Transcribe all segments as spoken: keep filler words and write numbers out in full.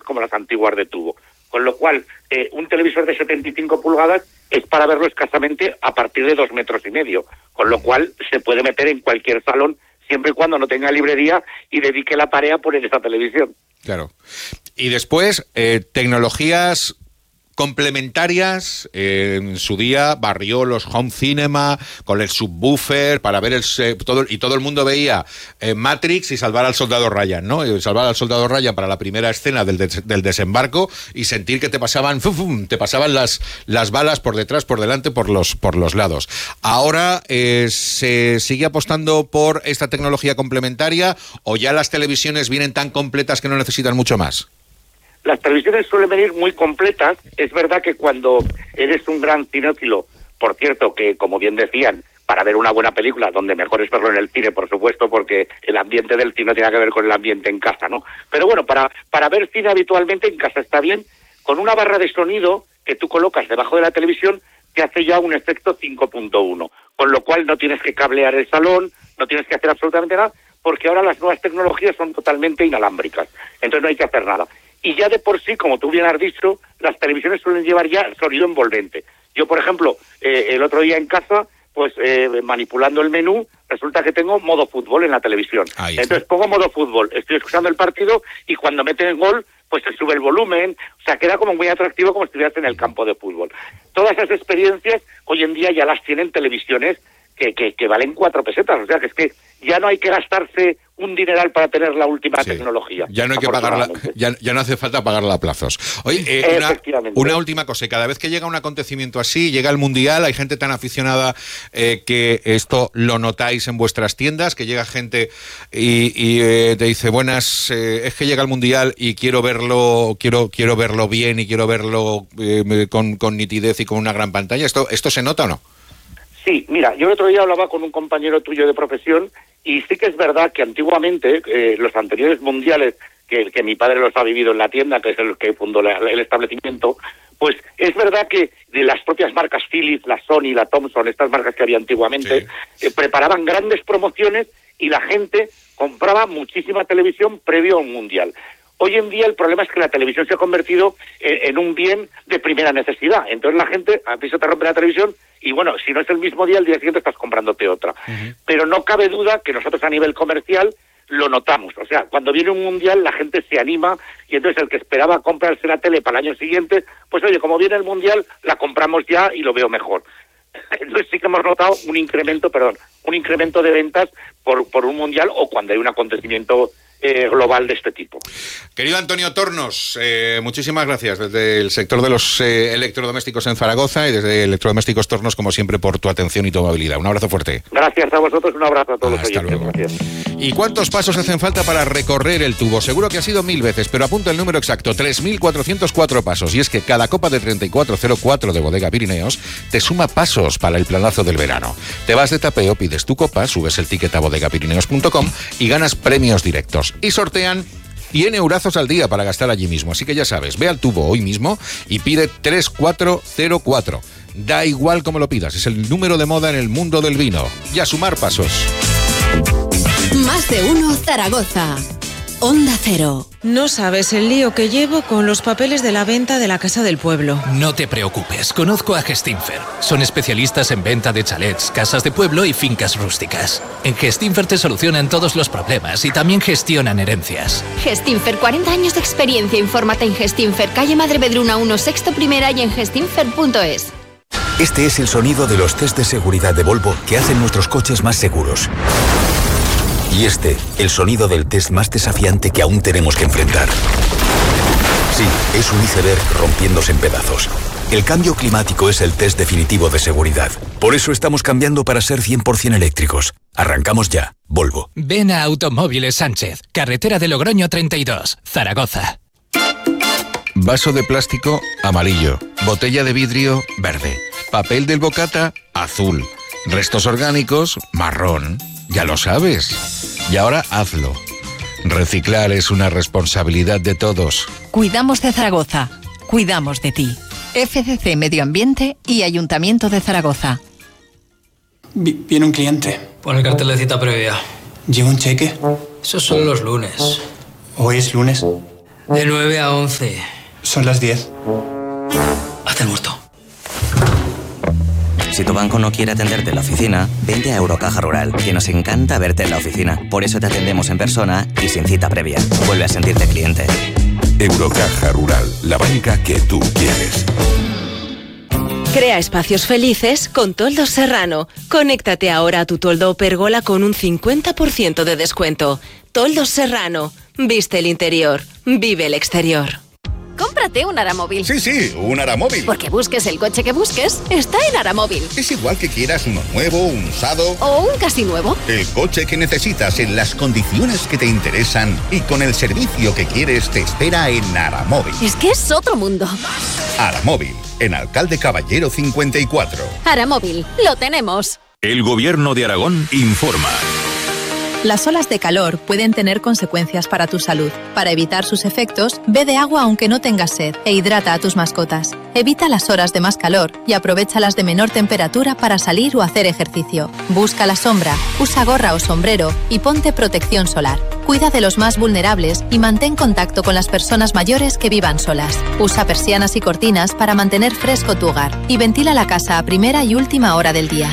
como las antiguas de tubo. Con lo cual, eh, un televisor de setenta y cinco pulgadas es para verlo escasamente a partir de dos metros y medio. Con lo cual, se puede meter en cualquier salón, siempre y cuando no tenga librería y dedique la tarea a poner esa televisión. Claro. Y después, eh, tecnologías complementarias, eh, en su día barrió los home cinema con el subwoofer para ver el eh, todo, y todo el mundo veía eh, Matrix y salvar al soldado Ryan, ¿no? Y salvar al soldado Ryan para la primera escena del, des, del desembarco y sentir que te pasaban fum, fum, te pasaban las, las balas por detrás, por delante, por los, por los lados. Ahora eh, se sigue apostando por esta tecnología complementaria, o ya las televisiones vienen tan completas que no necesitan mucho más. Las televisiones suelen venir muy completas. Es verdad que cuando eres un gran cinéfilo, por cierto, que como bien decían, para ver una buena película, donde mejor es verlo en el cine, por supuesto, porque el ambiente del cine tiene que ver con el ambiente en casa, ¿no? Pero bueno, para, para ver cine habitualmente en casa está bien, con una barra de sonido que tú colocas debajo de la televisión, te hace ya un efecto cinco punto uno, con lo cual no tienes que cablear el salón, no tienes que hacer absolutamente nada, porque ahora las nuevas tecnologías son totalmente inalámbricas, entonces no hay que hacer nada. Y ya de por sí, como tú bien has dicho, las televisiones suelen llevar ya sonido envolvente. Yo, por ejemplo, eh, el otro día en casa, pues eh, manipulando el menú, resulta que tengo modo fútbol en la televisión. Entonces pongo modo fútbol, estoy escuchando el partido y cuando meten gol, pues se sube el volumen, o sea, queda como muy atractivo como si estuvieras en el campo de fútbol. Todas esas experiencias hoy en día ya las tienen televisiones que, que, que valen cuatro pesetas, o sea, que es que ya no hay que gastarse un dineral para tener la última sí. tecnología. Ya no hay que pagarla, ya, ya no hace falta pagarla a plazos. Oye, eh, una, una última cosa, cada vez que llega un acontecimiento así, llega el Mundial, hay gente tan aficionada eh, que esto lo notáis en vuestras tiendas, que llega gente y, y eh, te dice, buenas, eh, es que llega el Mundial y quiero verlo, quiero, quiero verlo bien y quiero verlo eh, con, con nitidez y con una gran pantalla. ¿Esto, esto se nota o no? Sí, mira, yo el otro día hablaba con un compañero tuyo de profesión y sí que es verdad que antiguamente eh, los anteriores mundiales, que, que mi padre los ha vivido en la tienda, que es el que fundó la, el establecimiento, pues es verdad que de las propias marcas Philips, la Sony, la Thomson, estas marcas que había antiguamente, sí. eh, preparaban grandes promociones y la gente compraba muchísima televisión previo a un mundial. Hoy en día el problema es que la televisión se ha convertido en, en un bien de primera necesidad. Entonces la gente, a ti se te rompe la televisión y bueno, si no es el mismo día, el día siguiente estás comprándote otra. Uh-huh. Pero no cabe duda que nosotros a nivel comercial lo notamos. O sea, cuando viene un mundial la gente se anima y entonces el que esperaba comprarse la tele para el año siguiente, pues oye, como viene el mundial, la compramos ya y lo veo mejor. Entonces sí que hemos notado un incremento, perdón, un incremento de ventas por, por un mundial o cuando hay un acontecimiento Eh, global de este tipo. Querido Antonio Tornos, eh, muchísimas gracias desde el sector de los eh, electrodomésticos en Zaragoza y desde Electrodomésticos Tornos, como siempre, por tu atención y tu amabilidad. Un abrazo fuerte. Gracias a vosotros, un abrazo a todos. Hasta los oyentes. Luego. Gracias. ¿Y cuántos pasos hacen falta para recorrer el tubo? Seguro que ha sido mil veces, pero apunta el número exacto, tres mil cuatrocientos cuatro pasos. Y es que cada copa de treinta y cuatro cero cuatro de Bodega Pirineos te suma pasos para el planazo del verano. Te vas de tapeo, pides tu copa, subes el ticket a bodega pirineos punto com y ganas premios directos. Y sortean cien eurazos al día para gastar allí mismo. Así que ya sabes, ve al tubo hoy mismo y pide tres cuatro cero cuatro. Da igual cómo lo pidas, es el número de moda en el mundo del vino. Y a sumar pasos. Más de uno Zaragoza. Onda Cero. No sabes el lío que llevo con los papeles de la venta de la Casa del Pueblo. No te preocupes, conozco a Gestinfer. Son especialistas en venta de chalets, casas de pueblo y fincas rústicas. En Gestinfer te solucionan todos los problemas y también gestionan herencias. Gestinfer, cuarenta años de experiencia. Infórmate en Gestinfer, calle Madre Bedruna uno, sexto primera y en gestinfer punto es. Este es el sonido de los test de seguridad de Volvo que hacen nuestros coches más seguros. Y este, el sonido del test más desafiante que aún tenemos que enfrentar. Sí, es un iceberg rompiéndose en pedazos. El cambio climático es el test definitivo de seguridad. Por eso estamos cambiando para ser cien por ciento eléctricos. Arrancamos ya, Volvo. Ven a Automóviles Sánchez, carretera de Logroño treinta y dos, Zaragoza. Vaso de plástico, amarillo. Botella de vidrio, verde. Papel del bocata, azul. Restos orgánicos, marrón. Ya lo sabes. Y ahora hazlo. Reciclar es una responsabilidad de todos. Cuidamos de Zaragoza. Cuidamos de ti. F C C Medio Ambiente y Ayuntamiento de Zaragoza. Vi- viene un cliente. Pon el cartel de cita previa. ¿Lleva un cheque? Esos son los lunes. ¿Hoy es lunes? De nueve a once. Son las diez. Haz el muerto. Si tu banco no quiere atenderte en la oficina, vente a Eurocaja Rural, que nos encanta verte en la oficina. Por eso te atendemos en persona y sin cita previa. Vuelve a sentirte cliente. Eurocaja Rural, la banca que tú quieres. Crea espacios felices con Toldos Serrano. Conéctate ahora a tu toldo o pergola con un cincuenta por ciento de descuento. Toldos Serrano. Viste el interior. Vive el exterior. Cómprate un Aramóvil. Sí, sí, un Aramóvil. Porque busques el coche que busques, está en Aramóvil. Es igual que quieras uno nuevo, un usado o un casi nuevo. El coche que necesitas en las condiciones que te interesan y con el servicio que quieres te espera en Aramóvil. Es que es otro mundo. Aramóvil, en Alcalde Caballero cincuenta y cuatro. Aramóvil, lo tenemos. El Gobierno de Aragón informa. Las olas de calor pueden tener consecuencias para tu salud. Para evitar sus efectos, bebe agua aunque no tengas sed e hidrata a tus mascotas. Evita las horas de más calor y aprovecha las de menor temperatura para salir o hacer ejercicio. Busca la sombra, usa gorra o sombrero y ponte protección solar. Cuida de los más vulnerables y mantén contacto con las personas mayores que vivan solas. Usa persianas y cortinas para mantener fresco tu hogar y ventila la casa a primera y última hora del día.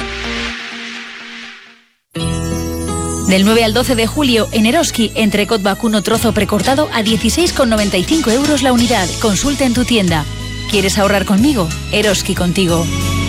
Del nueve al doce de julio, en Eroski, entrecot vacuno trozo precortado a dieciséis con noventa y cinco euros la unidad. Consulta en tu tienda. ¿Quieres ahorrar conmigo? Eroski contigo.